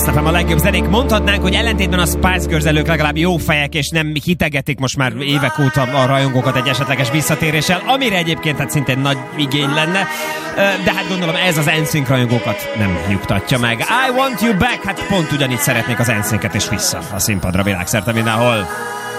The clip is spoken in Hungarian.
Last.fm a legjobb zenék. Mondhatnánk, hogy ellentétben a Spice Girls elők legalább jó fejek, és nem hitegetik most már évek óta a rajongókat egy esetleges visszatéréssel, amire egyébként hát szintén nagy igény lenne, de hát gondolom ez az NSYNC rajongókat nem nyugtatja meg. I Want You Back, hát pont ugyanígy szeretnék az NSYNC-et és vissza a színpadra világszerte mindenhol.